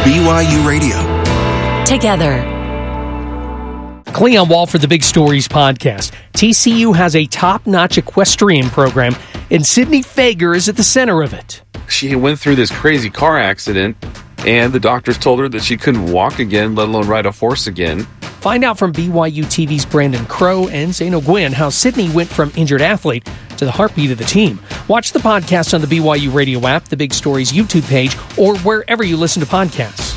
BYU Radio. Together. Cleon Wall for the Big Stories podcast. TCU has a top-notch equestrian program, and Sydney Fager is at the center of it. She went through this crazy car accident, and the doctors told her that she couldn't walk again, let alone ride a horse again. Find out from BYU TV's Brandon Crow and Zaino Gwynn how Sydney went from injured athlete to the heartbeat of the team. Watch the podcast on the BYU Radio app, the Big Stories YouTube page, or wherever you listen to podcasts.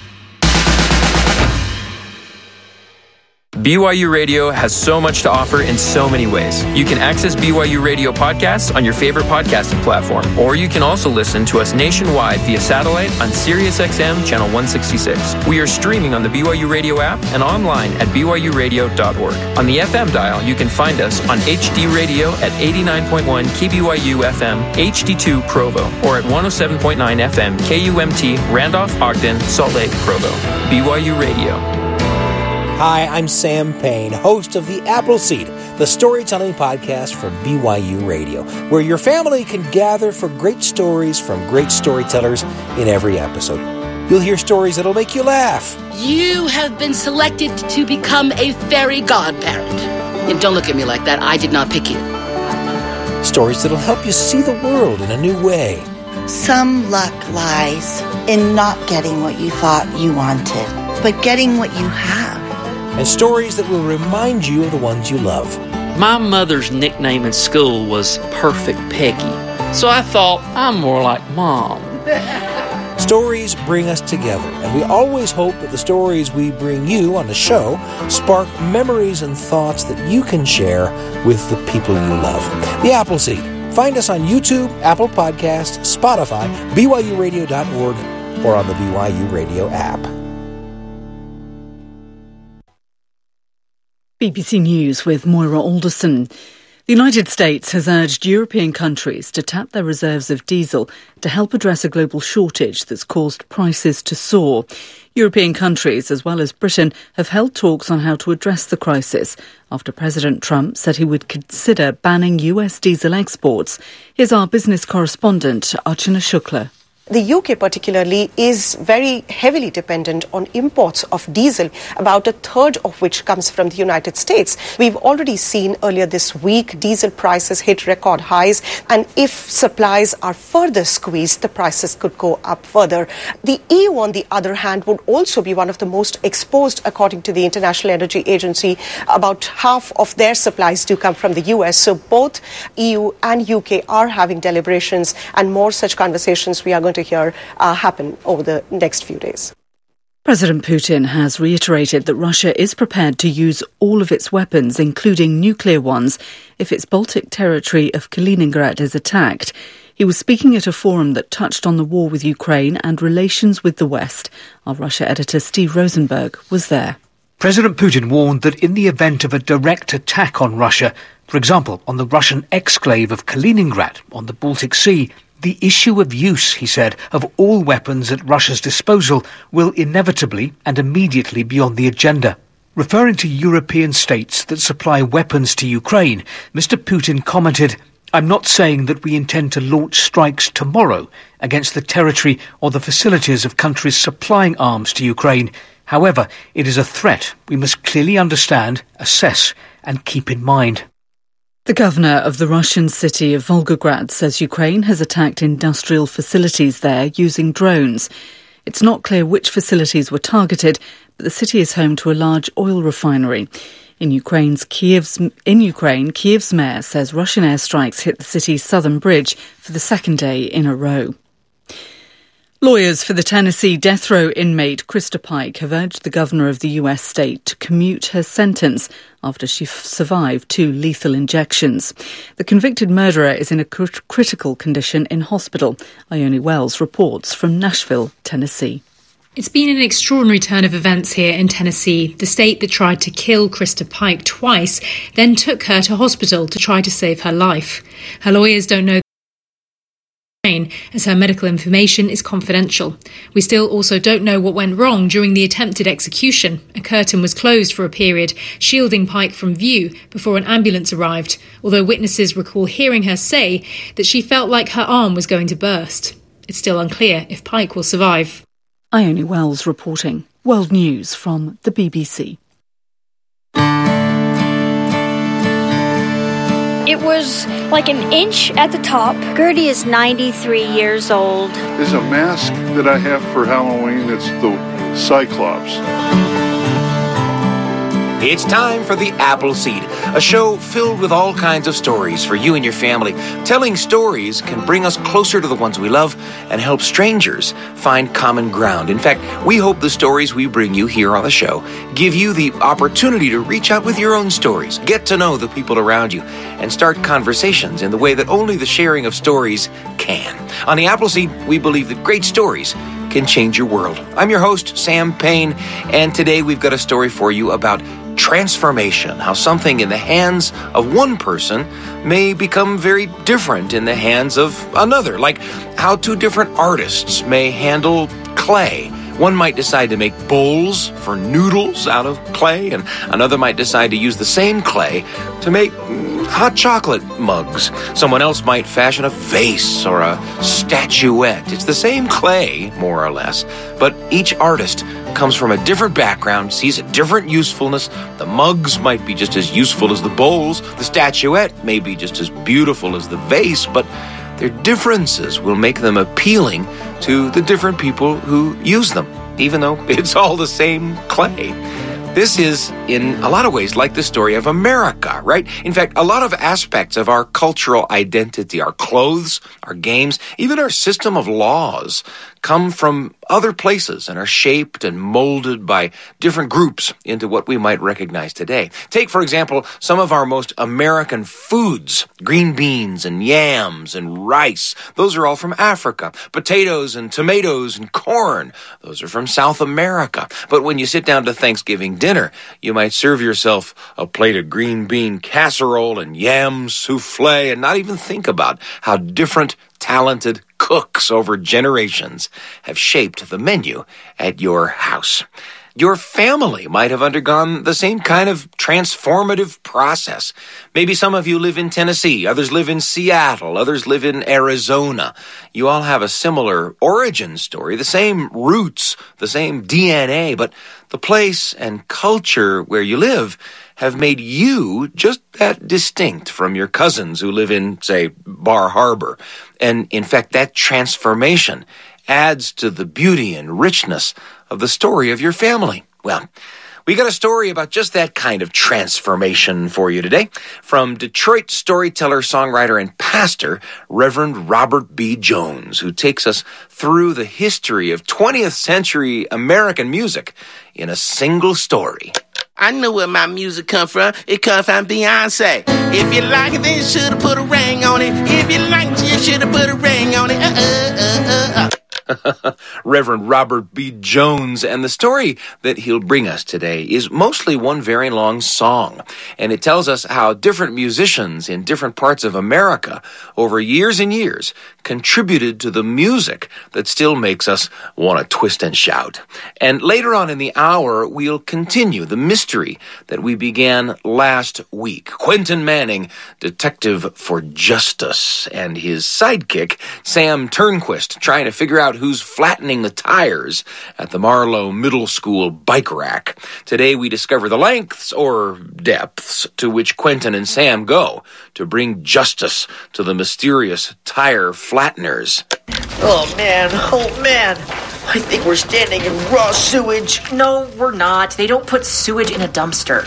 BYU Radio has so much to offer in so many ways. You can access BYU Radio podcasts on your favorite podcasting platform, or you can also listen to us nationwide via satellite on SiriusXM Channel 166. We are streaming on the BYU Radio app and online at byuradio.org. On the FM dial, you can find us on HD Radio at 89.1 KBYU FM, HD2 Provo, or at 107.9 FM KUMT Randolph, Ogden, Salt Lake, Provo. BYU Radio. Hi, I'm Sam Payne, host of The Appleseed, the storytelling podcast from BYU Radio, where your family can gather for great stories from great storytellers in every episode. You'll hear stories that'll make you laugh. You have been selected to become a fairy godparent. And don't look at me like that. I did not pick you. Stories that'll help you see the world in a new way. Some luck lies in not getting what you thought you wanted, but getting what you have. And stories that will remind you of the ones you love. My mother's nickname in school was Perfect Peggy, so I thought I'm more like Mom. Stories bring us together, and we always hope that the stories we bring you on the show spark memories and thoughts that you can share with the people you love. The Appleseed. Find us on YouTube, Apple Podcasts, Spotify, BYURadio.org, or on the BYU Radio app. BBC News with Moira Alderson. The United States has urged European countries to tap their reserves of diesel to help address a global shortage that's caused prices to soar. European countries, as well as Britain, have held talks on how to address the crisis after President Trump said he would consider banning US diesel exports. Here's our business correspondent, Archana Shukla. The UK particularly is very heavily dependent on imports of diesel, about a third of which comes from the United States. We've already seen earlier this week diesel prices hit record highs, and if supplies are further squeezed, the prices could go up further. The EU, on the other hand, would also be one of the most exposed, according to the International Energy Agency. About half of their supplies do come from the US, so both EU and UK are having deliberations, and more such conversations we are going to hear happen over the next few days. President Putin has reiterated that Russia is prepared to use all of its weapons, including nuclear ones, if its Baltic territory of Kaliningrad is attacked. He was speaking at a forum that touched on the war with Ukraine and relations with the West. Our Russia editor Steve Rosenberg was there. President Putin warned that in the event of a direct attack on Russia, for example, on the Russian exclave of Kaliningrad on the Baltic Sea, the issue of use, he said, of all weapons at Russia's disposal will inevitably and immediately be on the agenda. Referring to European states that supply weapons to Ukraine, Mr. Putin commented, "I'm not saying that we intend to launch strikes tomorrow against the territory or the facilities of countries supplying arms to Ukraine. However, it is a threat we must clearly understand, assess and keep in mind." The governor of the Russian city of Volgograd says Ukraine has attacked industrial facilities there using drones. It's not clear which facilities were targeted, but the city is home to a large oil refinery. In Ukraine, Kiev's mayor says Russian airstrikes hit the city's southern bridge for the second day in a row. Lawyers for the Tennessee death row inmate Krista Pike have urged the governor of the US state to commute her sentence after she survived 2 lethal injections. The convicted murderer is in a critical condition in hospital. Ione Wells reports from Nashville, Tennessee. It's been an extraordinary turn of events here in Tennessee. The state that tried to kill Krista Pike twice then took her to hospital to try to save her life. Her lawyers don't know as her medical information is confidential. We still also don't know what went wrong during the attempted execution. A curtain was closed for a period, shielding Pike from view before an ambulance arrived, although witnesses recall hearing her say that she felt like her arm was going to burst. It's still unclear if Pike will survive. Ione Wells reporting. World News from the BBC. It was like an inch at the top. Gertie is 93 years old. There's a mask that I have for Halloween. It's the Cyclops. It's time for The Appleseed, a show filled with all kinds of stories for you and your family. Telling stories can bring us closer to the ones we love and help strangers find common ground. In fact, we hope the stories we bring you here on the show give you the opportunity to reach out with your own stories, get to know the people around you, and start conversations in the way that only the sharing of stories can. On The Appleseed, we believe that great stories can change your world. I'm your host, Sam Payne, and today we've got a story for you about transformation, how something in the hands of one person may become very different in the hands of another, like how two different artists may handle clay. One might decide to make bowls for noodles out of clay, and another might decide to use the same clay to make hot chocolate mugs. Someone else might fashion a vase or a statuette. It's the same clay, more or less, but each artist comes from a different background, sees a different usefulness. The mugs might be just as useful as the bowls. The statuette may be just as beautiful as the vase, but their differences will make them appealing to the different people who use them, even though it's all the same clay. This is, in a lot of ways, like the story of America, right? In fact, a lot of aspects of our cultural identity, our clothes, our games, even our system of laws, come from other places and are shaped and molded by different groups into what we might recognize today. Take, for example, some of our most American foods, green beans and yams and rice. Those are all from Africa. Potatoes and tomatoes and corn. Those are from South America. But when you sit down to Thanksgiving dinner, you might serve yourself a plate of green bean casserole and yam souffle and not even think about how different talented cooks over generations have shaped the menu at your house. Your family might have undergone the same kind of transformative process. Maybe some of you live in Tennessee, others live in Seattle, others live in Arizona. You all have a similar origin story, the same roots, the same DNA, but the place and culture where you live have made you just that distinct from your cousins who live in, say, Bar Harbor. And in fact, that transformation adds to the beauty and richness of the story of your family. Well, we got a story about just that kind of transformation for you today from Detroit storyteller, songwriter, and pastor, Reverend Robert B. Jones, who takes us through the history of 20th century American music in a single story. I know where my music come from. It come from Beyonce. If you like it, then you should have put a ring on it. If you like it, you should have put a ring on it. Reverend Robert B. Jones, and the story that he'll bring us today is mostly one very long song, and it tells us how different musicians in different parts of America over years and years contributed to the music that still makes us want to twist and shout. And later on in the hour, we'll continue the mystery that we began last week. Quentin Manning, detective for justice, and his sidekick, Sam Turnquist, trying to figure out who's flattening the tires at the Marlow Middle School bike rack. Today we discover the lengths or depths to which Quentin and Sam go to bring justice to the mysterious tire flatteners. Oh man, I think we're standing in raw sewage. No, we're not. They don't put sewage in a dumpster.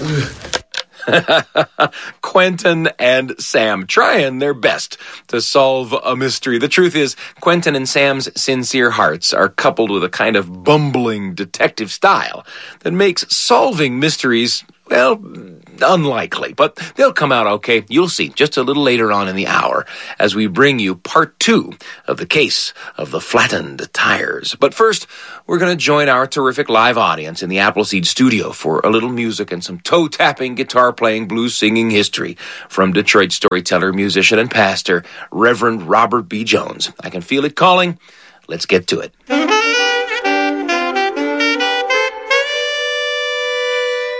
Quentin and Sam trying their best to solve a mystery. The truth is, Quentin and Sam's sincere hearts are coupled with a kind of bumbling detective style that makes solving mysteries, well, unlikely, but they'll come out okay. You'll see just a little later on in the hour as we bring you part 2 of the case of the flattened tires. But first, we're going to join our terrific live audience in the Appleseed studio for a little music and some toe-tapping, guitar-playing, blues-singing history from Detroit storyteller, musician, and pastor, Reverend Robert B. Jones. I can feel it calling. Let's get to it.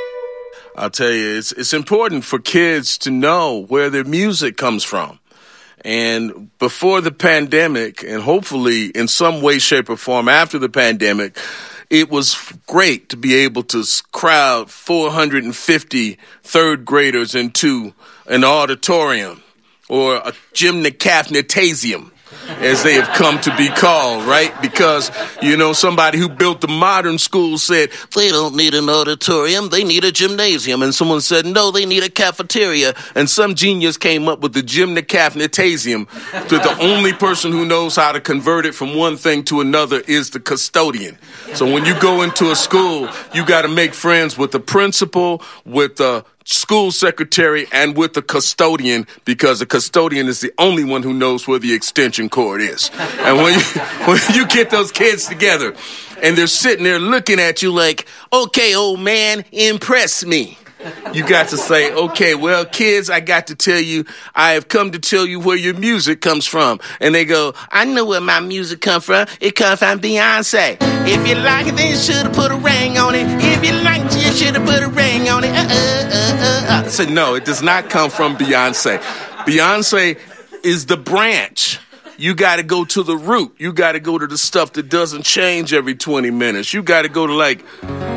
I'll tell you, it's important for kids to know where their music comes from. And before the pandemic, and hopefully in some way, shape, or form after the pandemic, it was great to be able to crowd 450 third graders into an auditorium or a gymnasium, as they have come to be called, right? Because, somebody who built the modern school said, they don't need an auditorium, they need a gymnasium. And someone said, no, they need a cafeteria. And some genius came up with the gymnasium, that the only person who knows how to convert it from one thing to another is the custodian. So when you go into a school, you got to make friends with the principal, with the school secretary, and with the custodian, because the custodian is the only one who knows where the extension cord is. And when you get those kids together and they're sitting there looking at you like, okay, old man, impress me. You got to say, okay, well, kids, I got to tell you, I have come to tell you where your music comes from. And they go, I know where my music comes from. It comes from Beyonce. If you like it, then you should have put a ring on it. If you like it, you should have put a ring on it. I said, no, it does not come from Beyonce. Beyonce is the branch. You got to go to the root. You got to go to the stuff that doesn't change every 20 minutes. You got to go to